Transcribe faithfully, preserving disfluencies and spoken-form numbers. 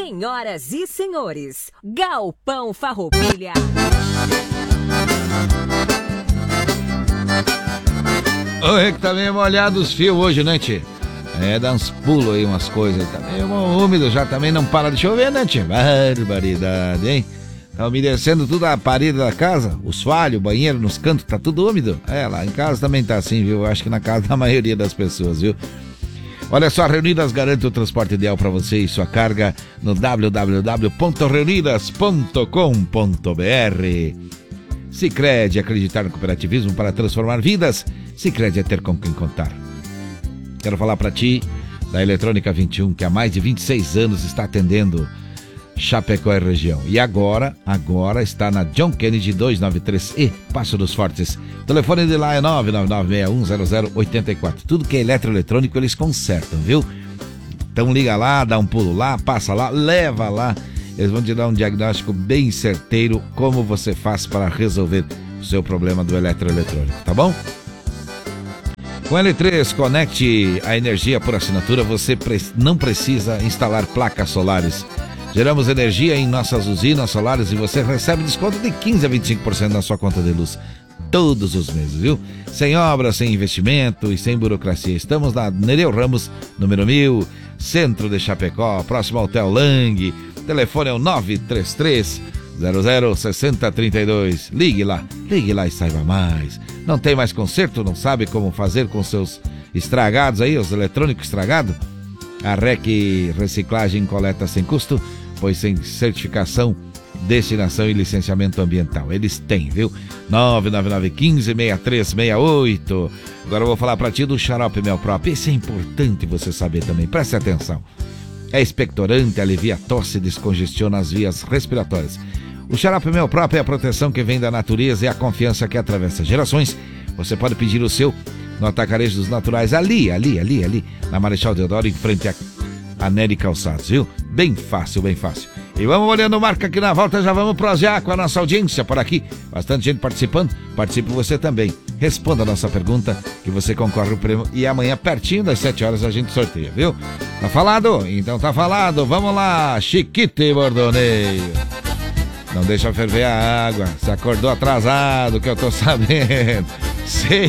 Senhoras e senhores, Galpão Farroupilha. Oi, que tá meio molhado os fios hoje, né, tchê? É, dá uns pulos aí, umas coisas. Tá meio úmido já, também não para de chover, né, tchê? Barbaridade, hein? Tá umedecendo tudo a parede da casa, o soalho, o banheiro, nos cantos, tá tudo úmido. É, lá em casa também tá assim, viu? Acho que na casa da maioria das pessoas, viu? Olha só, a Reunidas garante o transporte ideal para você e sua carga no w w w ponto reunidas ponto com ponto b r. Sicredi, acreditar no cooperativismo para transformar vidas. Sicredi é ter com quem contar. Quero falar para ti da Eletrônica vinte e um, que há mais de vinte e seis anos está atendendo Chapecó e região. E agora, agora está na John Kennedy duzentos e noventa e três E, Passo dos Fortes. O telefone de lá é nove nove nove seis um zero zero oito quatro. Tudo que é eletroeletrônico eles consertam, viu? Então liga lá, dá um pulo lá, passa lá, leva lá. Eles vão te dar um diagnóstico bem certeiro como você faz para resolver o seu problema do eletroeletrônico, tá bom? Com L três Conecte a energia por assinatura, você pre- não precisa instalar placas solares. Geramos energia em nossas usinas solares e você recebe desconto de quinze a vinte e cinco por cento na sua conta de luz todos os meses, viu? Sem obra, sem investimento e sem burocracia. Estamos na Nereu Ramos, número mil, centro de Chapecó, próximo ao Hotel Lang. O telefone é o nove três três zero zero seis zero três dois. Ligue lá, ligue lá e saiba mais. Não tem mais conserto? Não sabe como fazer com seus estragados aí, os eletrônicos estragados? A R E C Reciclagem coleta sem custo, pois sem certificação, destinação e licenciamento ambiental. Eles têm, viu? nove nove nove um cinco seis três seis oito. Agora eu vou falar pra ti do xarope Mel Próprio. Esse é importante você saber também, preste atenção. É expectorante, alivia a tosse e descongestiona as vias respiratórias. O xarope Mel Próprio é a proteção que vem da natureza e a confiança que atravessa gerações. Você pode pedir o seu no Atacarejo dos Naturais, ali, ali, ali, ali, na Marechal Deodoro, em frente a, a Nery Calçados, viu? Bem fácil, bem fácil. E vamos olhando marca aqui na volta, já vamos prosear com a nossa audiência por aqui. Bastante gente participando, participe você também. Responda a nossa pergunta que você concorre ao prêmio e amanhã, pertinho das sete horas, a gente sorteia, viu? Tá falado? Então tá falado, vamos lá, Chiquito e Bordoneio. Não deixa ferver a água, se acordou atrasado, que eu tô sabendo. Seis